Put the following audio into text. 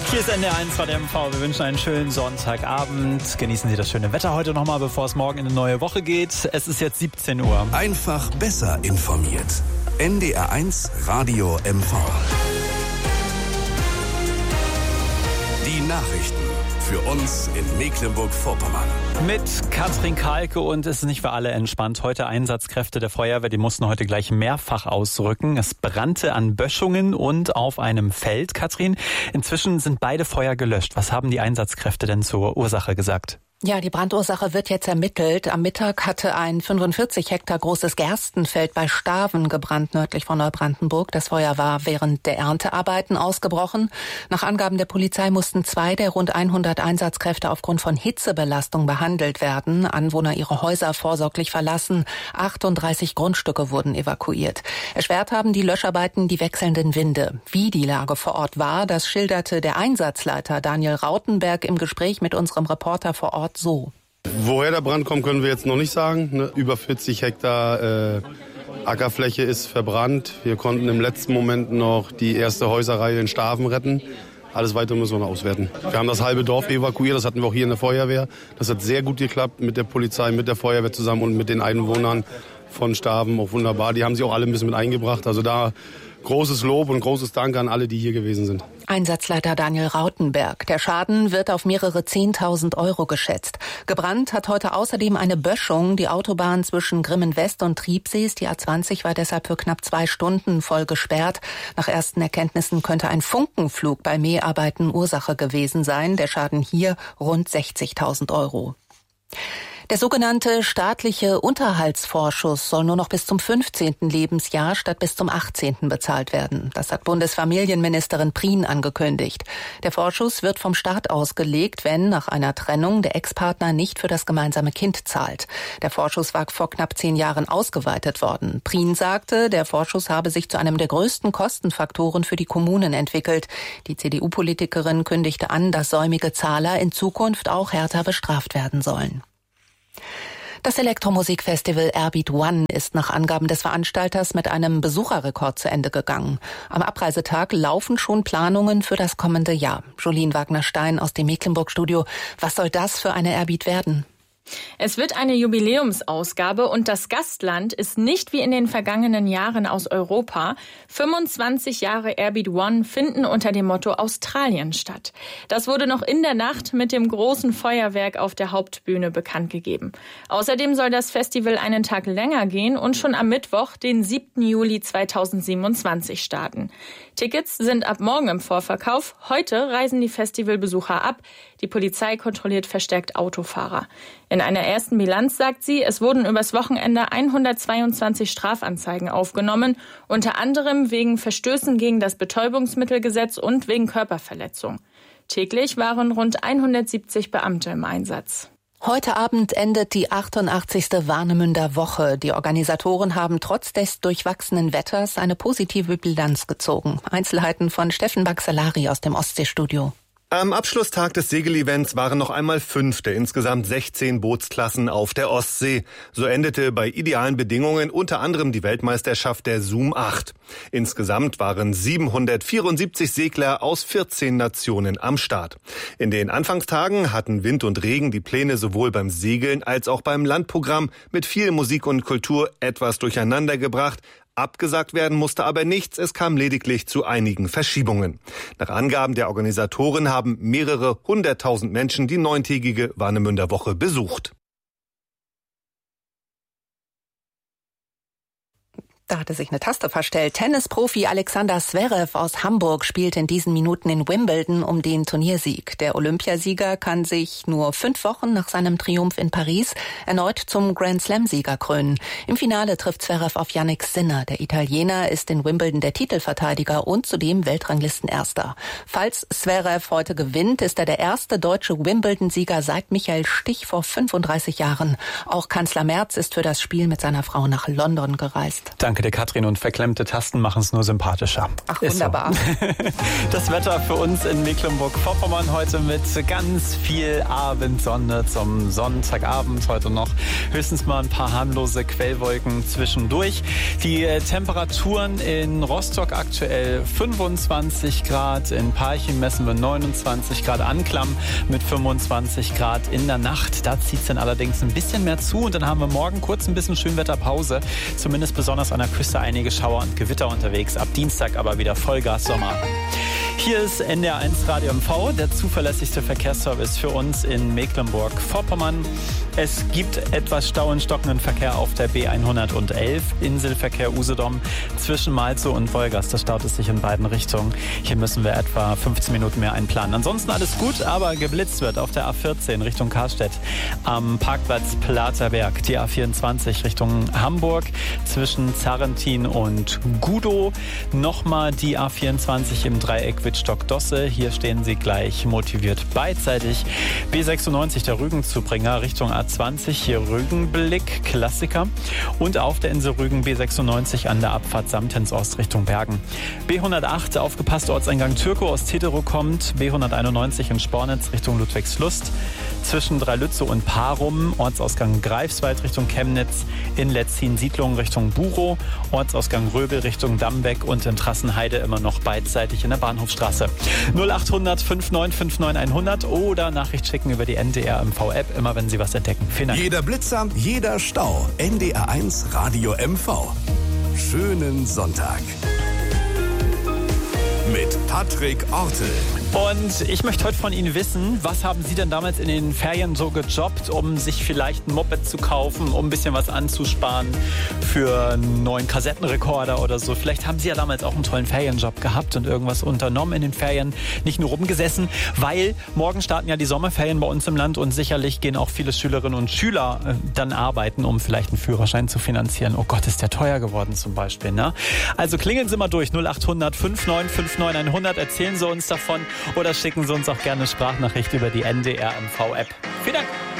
Hier ist NDR1 von MV. Wir wünschen einen schönen Sonntagabend. Genießen Sie das schöne Wetter heute nochmal, bevor es morgen in eine neue Woche geht. Es ist jetzt 17 Uhr. Einfach besser informiert. NDR1 Radio MV. Die Nachrichten für uns in Mecklenburg-Vorpommern. Mit Katrin Kalke, und es ist nicht für alle entspannt. Heute Einsatzkräfte der Feuerwehr, die mussten heute gleich mehrfach ausrücken. Es brannte an Böschungen und auf einem Feld. Katrin, inzwischen sind beide Feuer gelöscht. Was haben die Einsatzkräfte denn zur Ursache gesagt? Ja, die Brandursache wird jetzt ermittelt. Am Mittag hatte ein 45 Hektar großes Gerstenfeld bei Staven gebrannt, nördlich von Neubrandenburg. Das Feuer war während der Erntearbeiten ausgebrochen. Nach Angaben der Polizei mussten 2 der rund 100 Einsatzkräfte aufgrund von Hitzebelastung behandelt werden. Anwohner ihre Häuser vorsorglich verlassen. 38 Grundstücke wurden evakuiert. Erschwert haben die Löscharbeiten die wechselnden Winde. Wie die Lage vor Ort war, das schilderte der Einsatzleiter Daniel Rautenberg im Gespräch mit unserem Reporter vor Ort so. Woher der Brand kommt, können wir jetzt noch nicht sagen. Über 40 Hektar Ackerfläche ist verbrannt. Wir konnten im letzten Moment noch die erste Häuserreihe in Staven retten. Alles weitere müssen wir noch auswerten. Wir haben das halbe Dorf evakuiert, das hatten wir auch hier in der Feuerwehr. Das hat sehr gut geklappt mit der Polizei, mit der Feuerwehr zusammen und mit den Einwohnern von Staven. Auch wunderbar. Die haben sich auch alle ein bisschen mit eingebracht. Also da großes Lob und großes Dank an alle, die hier gewesen sind. Einsatzleiter Daniel Rautenberg. Der Schaden wird auf mehrere 10.000 € geschätzt. Gebrannt hat heute außerdem eine Böschung. Die Autobahn zwischen Grimmen-West und Triebsees, die A20, war deshalb für knapp 2 Stunden voll gesperrt. Nach ersten Erkenntnissen könnte ein Funkenflug bei Mäharbeiten Ursache gewesen sein. Der Schaden hier rund 60.000 €. Der sogenannte staatliche Unterhaltsvorschuss soll nur noch bis zum 15. Lebensjahr statt bis zum 18. bezahlt werden. Das hat Bundesfamilienministerin Prien angekündigt. Der Vorschuss wird vom Staat ausgelegt, wenn nach einer Trennung der Ex-Partner nicht für das gemeinsame Kind zahlt. Der Vorschuss war vor knapp 10 Jahren ausgeweitet worden. Prien sagte, der Vorschuss habe sich zu einem der größten Kostenfaktoren für die Kommunen entwickelt. Die CDU-Politikerin kündigte an, dass säumige Zahler in Zukunft auch härter bestraft werden sollen. Das Elektromusikfestival Airbeat One ist nach Angaben des Veranstalters mit einem Besucherrekord zu Ende gegangen. Am Abreisetag laufen schon Planungen für das kommende Jahr. Jolien Wagner-Stein aus dem Mecklenburg-Studio. Was soll das für eine Airbeat werden? Es wird eine Jubiläumsausgabe und das Gastland ist nicht wie in den vergangenen Jahren aus Europa. 25 Jahre Airbeat One finden unter dem Motto Australien statt. Das wurde noch in der Nacht mit dem großen Feuerwerk auf der Hauptbühne bekannt gegeben. Außerdem soll das Festival einen Tag länger gehen und schon am Mittwoch, den 7. Juli 2027 starten. Tickets sind ab morgen im Vorverkauf. Heute reisen die Festivalbesucher ab. Die Polizei kontrolliert verstärkt Autofahrer. In einer ersten Bilanz sagt sie, es wurden übers Wochenende 122 Strafanzeigen aufgenommen, unter anderem wegen Verstößen gegen das Betäubungsmittelgesetz und wegen Körperverletzung. Täglich waren rund 170 Beamte im Einsatz. Heute Abend endet die 88. Warnemünder Woche. Die Organisatoren haben trotz des durchwachsenen Wetters eine positive Bilanz gezogen. Einzelheiten von Steffen Baxelari aus dem Ostseestudio. Am Abschlusstag des Segelevents waren noch einmal 5 der insgesamt 16 Bootsklassen auf der Ostsee. So endete bei idealen Bedingungen unter anderem die Weltmeisterschaft der Zoom 8. Insgesamt waren 774 Segler aus 14 Nationen am Start. In den Anfangstagen hatten Wind und Regen die Pläne sowohl beim Segeln als auch beim Landprogramm mit viel Musik und Kultur etwas durcheinander gebracht. Abgesagt werden musste aber nichts, es kam lediglich zu einigen Verschiebungen. Nach Angaben der Organisatoren haben mehrere 100.000 Menschen die 9-tägige Warnemünder Woche besucht. Da hatte sich eine Taste verstellt. Tennisprofi Alexander Zverev aus Hamburg spielt in diesen Minuten in Wimbledon um den Turniersieg. Der Olympiasieger kann sich nur 5 Wochen nach seinem Triumph in Paris erneut zum Grand-Slam-Sieger krönen. Im Finale trifft Zverev auf Jannik Sinner. Der Italiener ist in Wimbledon der Titelverteidiger und zudem Weltranglistenerster. Falls Zverev heute gewinnt, ist er der erste deutsche Wimbledon-Sieger seit Michael Stich vor 35 Jahren. Auch Kanzler Merz ist für das Spiel mit seiner Frau nach London gereist. Danke. Danke dir, Katrin. Und verklemmte Tasten machen es nur sympathischer. Ach, wunderbar. So. Das Wetter für uns in Mecklenburg-Vorpommern heute mit ganz viel Abendsonne zum Sonntagabend. Heute noch höchstens mal ein paar harmlose Quellwolken zwischendurch. Die Temperaturen in Rostock aktuell 25 Grad. In Parchim messen wir 29 Grad. Anklam mit 25 Grad in der Nacht. Da zieht es dann allerdings ein bisschen mehr zu. Und dann haben wir morgen kurz ein bisschen Schönwetterpause. Zumindest besonders an der Küste einige Schauer und Gewitter unterwegs. Ab Dienstag aber wieder Vollgas Sommer. Hier ist NDR1 Radio MV, der zuverlässigste Verkehrsservice für uns in Mecklenburg-Vorpommern. Es gibt etwas Stau und stockenden Verkehr auf der B111, Inselverkehr Usedom zwischen Malzow und Wolgast. Da staut es sich in beiden Richtungen. Hier müssen wir etwa 15 Minuten mehr einplanen. Ansonsten alles gut, aber geblitzt wird auf der A14 Richtung Karstedt am Parkplatz Platerberg. Die A24 Richtung Hamburg zwischen Zarrentin und Gudow. Nochmal die A24 im Dreieck Wittstock-Dosse. Hier stehen Sie gleich motiviert beidseitig. B96 der Rügenzubringer Richtung A20. Hier Rügenblick, Klassiker. Und auf der Insel Rügen B96 an der Abfahrt Samtens Ost Richtung Bergen. B108 aufgepasst, Ortseingang Türkow aus Teterow kommt. B191 in Spornitz Richtung Ludwigslust. Zwischen Dreilütze und Parum, Ortsausgang Greifswald Richtung Chemnitz, in Letzin-Siedlung Richtung Burow, Ortsausgang Röbel Richtung Dammbeck und in Trassenheide immer noch beidseitig in der Bahnhofstraße. 0800 5959 100 oder Nachricht schicken über die NDR MV-App, immer wenn Sie was entdecken. Vielen Dank. Jeder Blitzer, jeder Stau. NDR1 Radio MV. Schönen Sonntag. Mit Patrick Ortel. Und ich möchte heute von Ihnen wissen, was haben Sie denn damals in den Ferien so gejobbt, um sich vielleicht ein Moped zu kaufen, um ein bisschen was anzusparen für einen neuen Kassettenrekorder oder so. Vielleicht haben Sie ja damals auch einen tollen Ferienjob gehabt und irgendwas unternommen in den Ferien, nicht nur rumgesessen, weil morgen starten ja die Sommerferien bei uns im Land und sicherlich gehen auch viele Schülerinnen und Schüler dann arbeiten, um vielleicht einen Führerschein zu finanzieren. Oh Gott, ist der teuer geworden zum Beispiel, ne? Also klingeln Sie mal durch, 0800 5959 100, erzählen Sie uns davon oder schicken Sie uns auch gerne eine Sprachnachricht über die NDR MV-App. Vielen Dank.